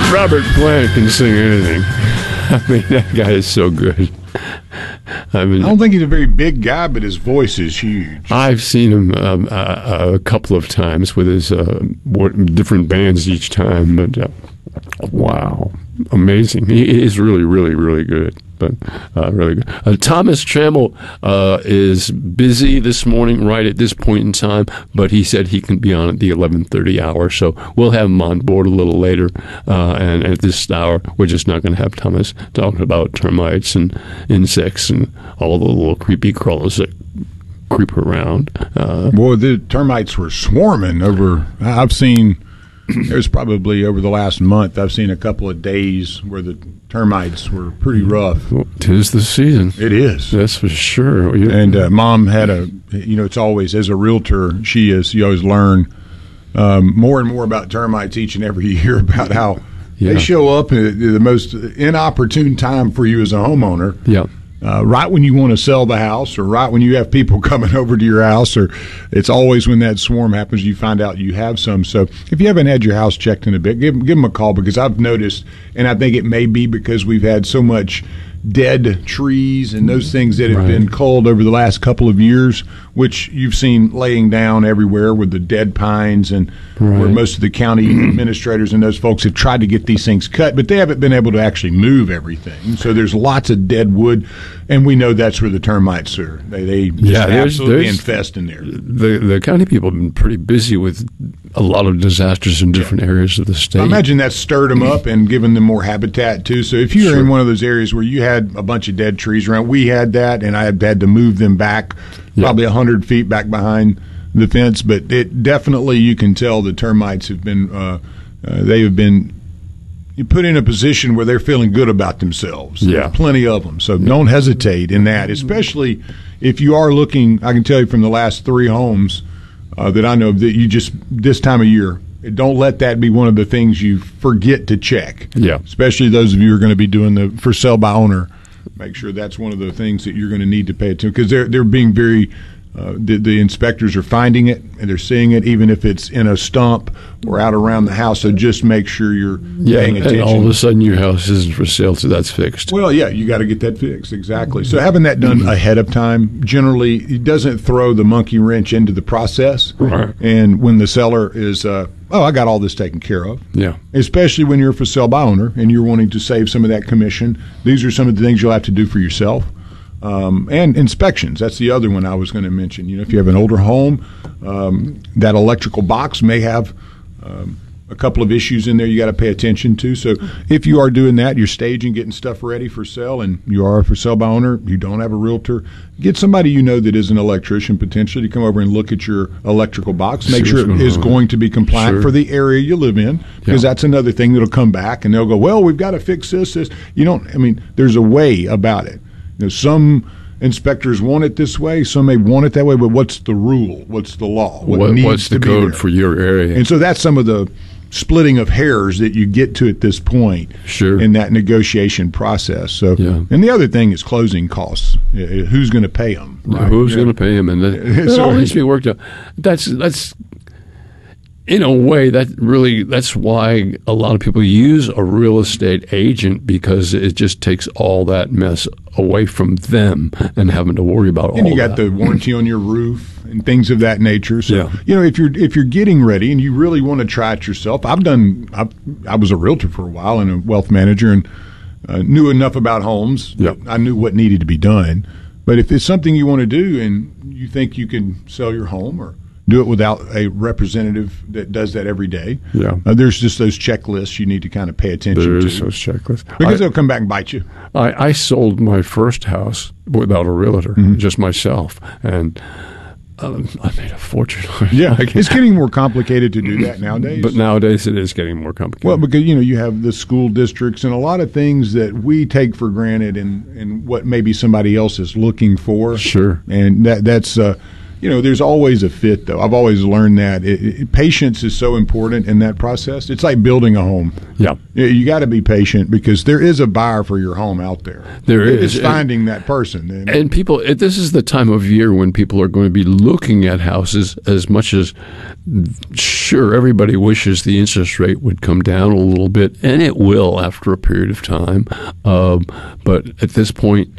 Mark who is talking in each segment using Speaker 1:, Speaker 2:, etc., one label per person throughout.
Speaker 1: Robert Plant can sing anything. I mean, that guy is so good.
Speaker 2: I don't think he's a very big guy, but his voice is huge.
Speaker 1: I've seen him a couple of times with his different bands each time, but wow, amazing. He is really, really, really good. But really good. Thomas Trammell is busy this morning, right at this point in time, but he said he can be on at the 11:30 hour, so we'll have him on board a little later. And at this hour, we're just not going to have Thomas talking about termites and insects and all the little creepy crawlers that creep around.
Speaker 2: Boy, the termites were swarming over. I've seen. There's probably over the last month, I've seen a couple of days where the termites were pretty rough.
Speaker 1: Well, 'tis the season.
Speaker 2: It is.
Speaker 1: That's for sure.
Speaker 2: And Mom had it's always, as a realtor, you always learn more and more about termites each and every year about how they show up at the most inopportune time for you as a homeowner.
Speaker 1: Yeah.
Speaker 2: Right when you want to sell the house, or right when you have people coming over to your house, or it's always when that swarm happens, you find out you have some. So if you haven't had your house checked in a bit, give them a call, because I've noticed, and I think it may be because we've had so much dead trees and those things that have been culled over the last couple of years, which you've seen laying down everywhere with the dead pines, and where most of the county administrators and those folks have tried to get these things cut, but they haven't been able to actually move everything. So there's lots of dead wood, and we know that's where the termites are. They just absolutely infest in there.
Speaker 1: The county people have been pretty busy with a lot of disasters in different areas of the state.
Speaker 2: I imagine that stirred them up and given them more habitat too. So if you're in one of those areas where you had a bunch of dead trees around, we had that, and I had to move them back probably 100 feet back behind the fence. But it definitely, you can tell the termites have been they have been put in a position where they're feeling good about themselves. There's plenty of them, so don't hesitate in that, especially if you are looking. I can tell you from the last 3 homes that I know that you just, this time of year, don't let that be one of the things you forget to check.
Speaker 1: Yeah.
Speaker 2: Especially those of you who are going to be doing the for sale by owner. Make sure that's one of the things that you're going to need to pay attention, because they're being very the inspectors are finding it, and they're seeing it, even if it's in a stump or out around the house. So just make sure you're paying attention.
Speaker 1: And all of a sudden your house isn't for sale, so that's fixed.
Speaker 2: Well, you got to get that fixed, exactly. So having that done ahead of time, generally, it doesn't throw the monkey wrench into the process.
Speaker 1: Right.
Speaker 2: And when the seller is, I got all this taken care of.
Speaker 1: Yeah.
Speaker 2: Especially when you're a for sale by owner and you're wanting to save some of that commission. These are some of the things you'll have to do for yourself. And inspections. That's the other one I was going to mention. If you have an older home, that electrical box may have a couple of issues in there you got to pay attention to. So if you are doing that, you're staging, getting stuff ready for sale, and you are a for sale by owner, you don't have a realtor, get somebody that is an electrician potentially to come over and look at your electrical box, make sure it is going to be compliant for the area you live in, because that's another thing that'll come back and they'll go, well, we've got to fix this. There's a way about it. Some inspectors want it this way, some may want it that way, but what's the rule? What's the law?
Speaker 1: What's the code for your area?
Speaker 2: And so that's some of the splitting of hairs that you get to at this point in that negotiation process. So, and the other thing is closing costs. Who's going to pay them?
Speaker 1: Right? Who's going to pay them? And that all needs to be worked out. That's in a way, that's why a lot of people use a real estate agent, because it just takes all that mess away from them and having to worry about all that.
Speaker 2: And you got the warranty on your roof and things of that nature. So, if you're getting ready and you really want to try it yourself, I was a realtor for a while and a wealth manager, and knew enough about homes. I knew what needed to be done. But if it's something you want to do and you think you can sell your home or do it without a representative that does that every day. There's just those checklists you need to kind of pay attention to.
Speaker 1: There's those checklists.
Speaker 2: Because they'll come back and bite you.
Speaker 1: I sold my first house without a realtor, just myself, and I made a fortune.
Speaker 2: It's getting more complicated to do that nowadays.
Speaker 1: But nowadays it is getting more complicated.
Speaker 2: Well, because, you have the school districts and a lot of things that we take for granted and what maybe somebody else is looking for.
Speaker 1: Sure.
Speaker 2: And that's there's always a fit, though. I've always learned that patience is so important in that process. It's like building a home.
Speaker 1: Yeah.
Speaker 2: You got to be patient because there is a buyer for your home out there.
Speaker 1: There is.
Speaker 2: It's finding that person.
Speaker 1: And people, this is the time of year when people are going to be looking at houses as much as, sure, everybody wishes the interest rate would come down a little bit, and it will after a period of time. But at this point,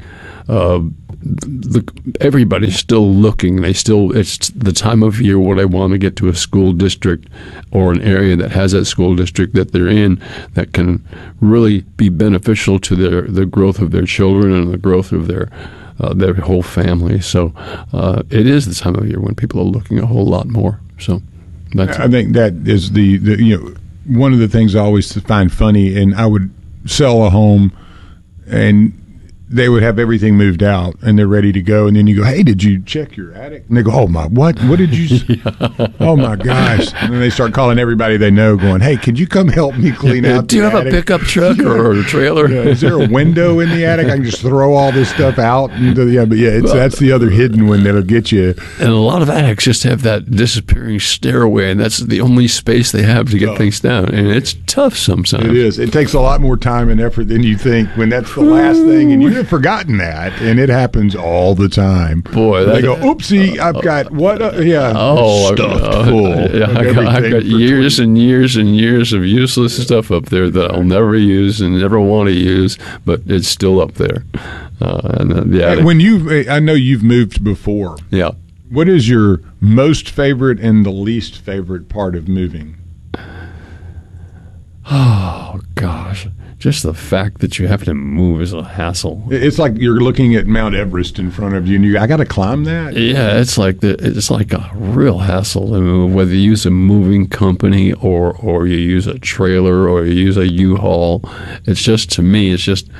Speaker 1: everybody's still looking. It's the time of year where they want to get to a school district or an area that has that school district that they're in that can really be beneficial to the growth of their children and the growth of their whole family. So it is the time of year when people are looking a whole lot more. So I
Speaker 2: think that is the one of the things I always find funny. And I would sell a home and they would have everything moved out and they're ready to go. And then you go, hey, did you check your attic? And they go, oh, my, what? What did you Oh, my gosh. And then they start calling everybody they know going, hey, could you come help me clean out
Speaker 1: Do you have
Speaker 2: attic?
Speaker 1: a pickup truck or a trailer?
Speaker 2: Is there a window in the attic? I can just throw all this stuff out. That's the other hidden one that'll get you.
Speaker 1: And a lot of attics just have that disappearing stairway, and that's the only space they have to get things down. And it's tough sometimes.
Speaker 2: It is. It takes a lot more time and effort than you think when that's the last thing, and you've forgotten that, and it happens all the time.
Speaker 1: Boy,
Speaker 2: they go, oopsie, I've got what? Stuffed full.
Speaker 1: I've got years and years and years of useless stuff up there that I'll never use and never want to use, but it's still up there.
Speaker 2: I know you've moved before.
Speaker 1: Yeah.
Speaker 2: What is your most favorite and the least favorite part of moving?
Speaker 1: Oh, gosh. Just the fact that you have to move is a hassle.
Speaker 2: It's like you're looking at Mount Everest in front of you, and I got to climb that.
Speaker 1: Yeah, it's like a real hassle. I mean, whether you use a moving company or you use a trailer or you use a U-Haul, it's just, to me, it's just,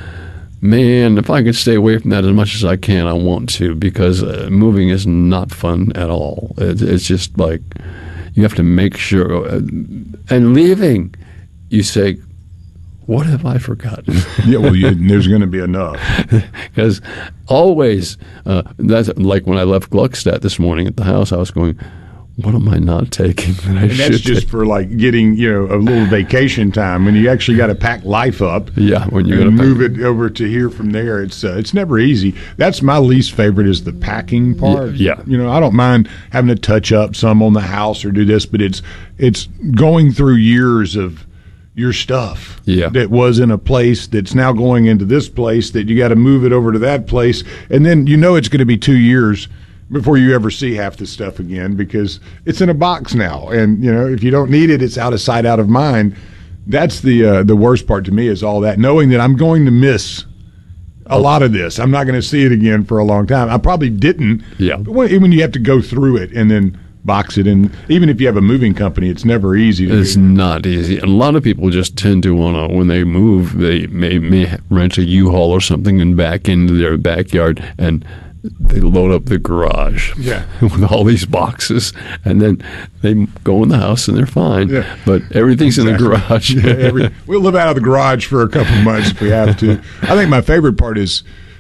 Speaker 1: man, if I could stay away from that as much as I can, I want to, because moving is not fun at all. It's just like you have to make sure, and leaving, you say, what have I forgotten?
Speaker 2: There's going to be enough.
Speaker 1: Because always, that's like when I left Gluckstadt this morning at the house, I was going, what am I not taking that I should
Speaker 2: that's just
Speaker 1: take?
Speaker 2: For like getting, a little vacation time when you actually got to pack life up.
Speaker 1: Yeah, when you're
Speaker 2: going to move it over to here from there. It's never easy. That's my least favorite is the packing part.
Speaker 1: Yeah.
Speaker 2: I don't mind having to touch up some on the house or do this, but it's going through years of your stuff that was in a place that's now going into this place that you got to move it over to that place. And then it's going to be 2 years before you ever see half the stuff again because it's in a box now. And, if you don't need it, it's out of sight, out of mind. That's the worst part to me is all that, knowing that I'm going to miss a lot of this. I'm not going to see it again for a long time. I probably didn't.
Speaker 1: Yeah.
Speaker 2: But when you have to go through it and then box it in. Even if you have a moving company, it's never easy.
Speaker 1: It's not easy. And a lot of people just tend to want to, when they move, they may rent a U-Haul or something and back into their backyard, and they load up the garage with all these boxes, and then they go in the house and they're fine. Yeah. But everything's in the garage.
Speaker 2: We'll live out of the garage for a couple of months if we have to. I think my favorite part is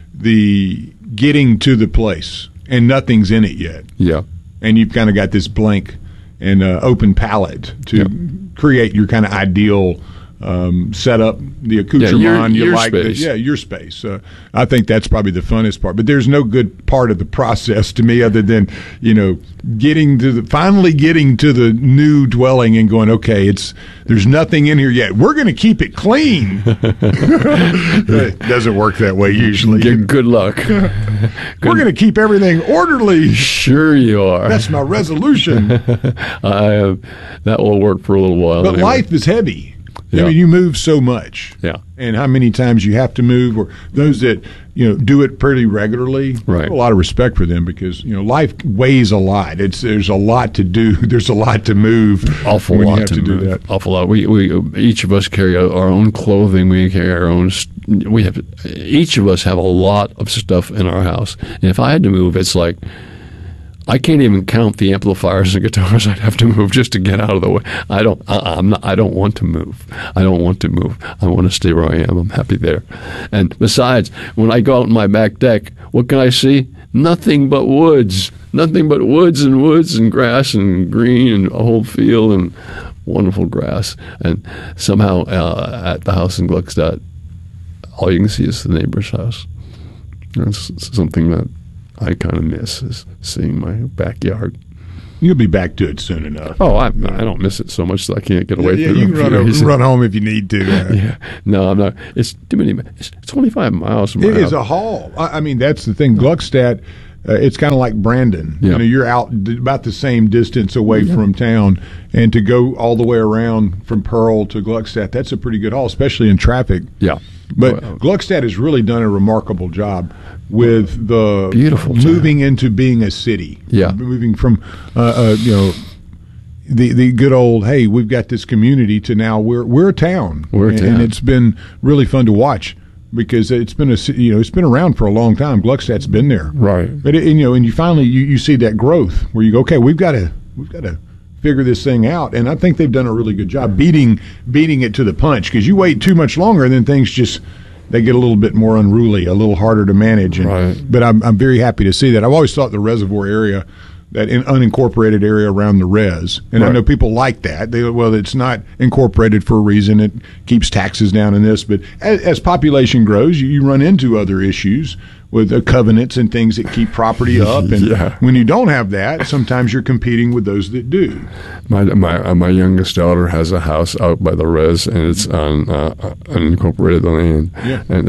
Speaker 2: the getting to the place and nothing's in it yet.
Speaker 1: Yeah.
Speaker 2: And you've kind of got this blank and open palette to create your kind of ideal setup, the accoutrement
Speaker 1: your
Speaker 2: you like.
Speaker 1: Space.
Speaker 2: Your space. I think that's probably the funnest part. But there's no good part of the process to me other than, finally getting to the new dwelling and going, okay, there's nothing in here yet. We're going to keep it clean. It doesn't work that way usually.
Speaker 1: Good luck.
Speaker 2: We're going to keep everything orderly.
Speaker 1: Sure you are.
Speaker 2: That's my resolution.
Speaker 1: That will work for a little while.
Speaker 2: But life is heavy.
Speaker 1: Yeah.
Speaker 2: I mean, you move so much.
Speaker 1: Yeah.
Speaker 2: And how many times you have to move, or those that, do it pretty regularly.
Speaker 1: Right.
Speaker 2: I have a lot of respect for them because, life weighs a lot. There's a lot to do. There's a lot to move.
Speaker 1: Awful
Speaker 2: when
Speaker 1: lot
Speaker 2: you have to
Speaker 1: move.
Speaker 2: do that.
Speaker 1: Awful lot. We each of us carry our own clothing. We carry our own. Each of us have a lot of stuff in our house. And if I had to move, it's like, I can't even count the amplifiers and guitars I'd have to move just to get out of the way. I don't want to move. I don't want to move. I want to stay where I am. I'm happy there. And besides, when I go out on my back deck, what can I see? nothing but woods, and woods and grass and green and a whole field and wonderful grass. And somehow at the house in Gluckstadt, all you can see is the neighbor's house. That's something that I kind of miss, is seeing my backyard.
Speaker 2: You'll be back to it soon enough.
Speaker 1: Oh, I don't miss it so much that I can't get away.
Speaker 2: Yeah, you can run home if you need to.
Speaker 1: Yeah, no, I'm not. It's too many. It's 25 miles from my house.
Speaker 2: It is a haul. I mean, that's the thing. Gluckstadt, it's kind of like Brandon.
Speaker 1: Yeah.
Speaker 2: You know, you're out about the same distance away from town, and to go all the way around from Pearl to Gluckstadt, that's a pretty good haul, especially in traffic.
Speaker 1: Yeah.
Speaker 2: But Gluckstadt has really done a remarkable job with the
Speaker 1: beautiful
Speaker 2: moving into being a city.
Speaker 1: Yeah.
Speaker 2: Moving from, the good old, hey, we've got this community, to now we're a town. And it's been really fun to watch, because it's been it's been around for a long time. Gluckstadt's been there.
Speaker 1: Right.
Speaker 2: But and you finally you see that growth where you go, okay, we've got to figure this thing out, and I think they've done a really good job beating it to the punch, because you wait too much longer and then things they get a little bit more unruly, a little harder to manage.
Speaker 1: Right.
Speaker 2: But I'm very happy to see that. I've always thought the reservoir area, that unincorporated area around the res, and I know people like that. It's not incorporated for a reason. It keeps taxes down in this. But as population grows, you run into other issues with covenants and things that keep property up. And when you don't have that, sometimes you're competing with those that do.
Speaker 1: My youngest daughter has a house out by the res, and it's on unincorporated land.
Speaker 2: Yeah.
Speaker 1: And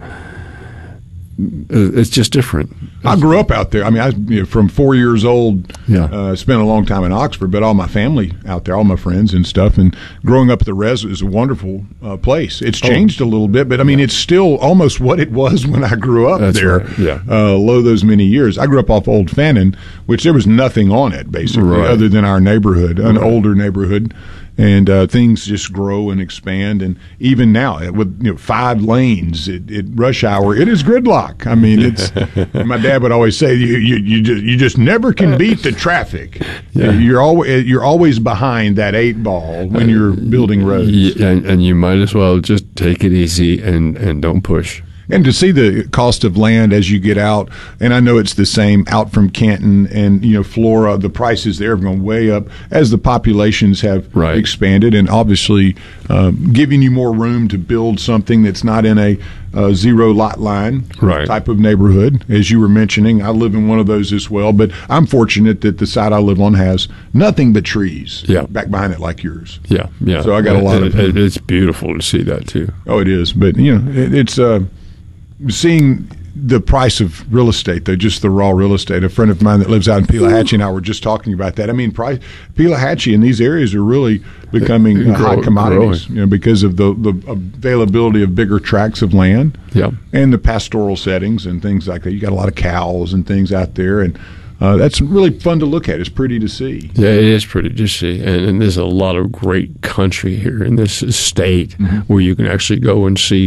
Speaker 1: it's just different.
Speaker 2: I grew up out there. I mean, from 4 years old, spent a long time in Oxford, but all my family out there, all my friends and stuff. And growing up at the res is a wonderful place. It's changed a little bit, but I mean, it's still almost what it was when I grew up there.
Speaker 1: Right. Yeah.
Speaker 2: Low those many years. I grew up off Old Fannin, which there was nothing on it, basically, other than our neighborhood, an older neighborhood. And things just grow and expand, and even now with 5 lanes at rush hour, it is gridlock. I mean, it's my dad would always say, you just never can beat the traffic.
Speaker 1: Yeah.
Speaker 2: You're always behind that 8 ball when you're building roads.
Speaker 1: Yeah, and you might as well just take it easy and don't push.
Speaker 2: And to see the cost of land as you get out, and I know it's the same out from Canton and Flora, the prices there have gone way up as the populations have expanded, and obviously giving you more room to build something that's not in a zero lot line type of neighborhood. As you were mentioning, I live in one of those as well, but I'm fortunate that the side I live on has nothing but trees back behind it like yours.
Speaker 1: Yeah.
Speaker 2: So I got a lot of
Speaker 1: it's beautiful to see that too.
Speaker 2: Oh, it is. But it's seeing the price of real estate, though, just the raw real estate. A friend of mine that lives out in Pelahatchie and I were just talking about that. I mean, Pelahatchie and these areas are really becoming hot commodities, because of the availability of bigger tracts of land, and the pastoral settings and things like that. You got a lot of cows and things out there, and that's really fun to look at. It's pretty to see.
Speaker 1: Yeah, it is pretty to see, and there's a lot of great country here in this state where you can actually go and see.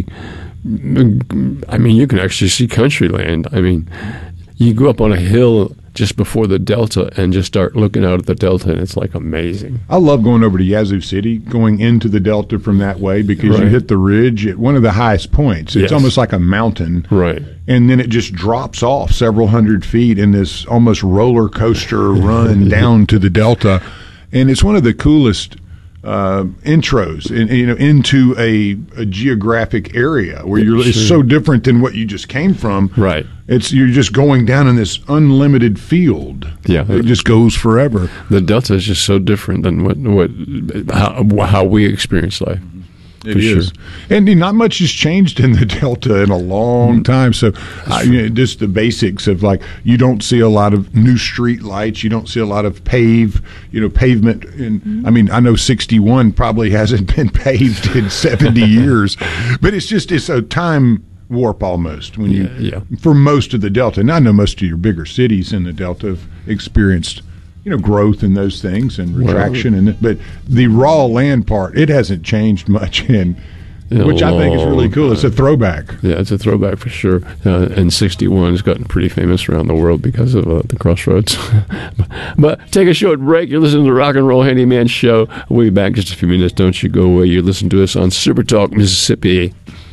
Speaker 1: I mean, you can actually see country land. I mean, you go up on a hill just before the Delta and just start looking out at the Delta, and it's like amazing.
Speaker 2: I love going over to Yazoo City, going into the Delta from that way, because you hit the ridge at one of the highest points. It's almost like a mountain.
Speaker 1: Right.
Speaker 2: And then it just drops off several hundred feet in this almost roller coaster run down to the Delta. And it's one of the coolest intros into a geographic area where it's so different than what you just came from.
Speaker 1: Right.
Speaker 2: You're just going down in this unlimited field.
Speaker 1: Yeah.
Speaker 2: It just goes forever.
Speaker 1: The Delta is just so different than how we experience life.
Speaker 2: It is. And not much has changed in the Delta in a long time. So just the basics of, like, you don't see a lot of new street lights. You don't see a lot of pavement. I mean, I know 61 probably hasn't been paved in 70 years. But it's a time warp almost when for most of the Delta. And I know most of your bigger cities in the Delta have experienced growth in those things and retraction, but the raw land part, it hasn't changed much, which I think is really cool. It's a throwback.
Speaker 1: Yeah, it's a throwback for sure. And 61 has gotten pretty famous around the world because of the crossroads. But take a short break. You're listening to the Rock and Roll Handyman Show. We'll be back in just a few minutes. Don't you go away. You're listening to us on Super Talk Mississippi.